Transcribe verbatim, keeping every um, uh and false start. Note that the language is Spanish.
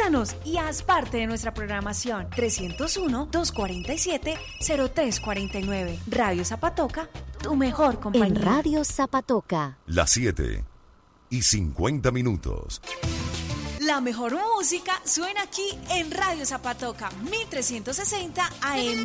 Háblanos y haz parte de nuestra programación. trescientos uno, doscientos cuarenta y siete, cero tres cuarenta y nueve. Radio Zapatoca, tu mejor compañía. En Radio Zapatoca. Las siete y cincuenta minutos. La mejor música suena aquí en Radio Zapatoca, mil trescientos sesenta A M.